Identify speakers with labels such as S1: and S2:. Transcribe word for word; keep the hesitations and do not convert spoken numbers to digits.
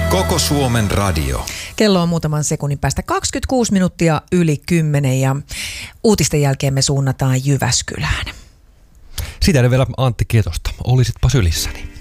S1: Koko Suomen radio.
S2: Kello on muutaman sekunnin päästä kaksikymmentäkuusi minuuttia yli kymmenen ja uutisten jälkeen me suunnataan Jyväskylään.
S3: Sitä vielä Antti Kietosta. Olisitpa sylissäni.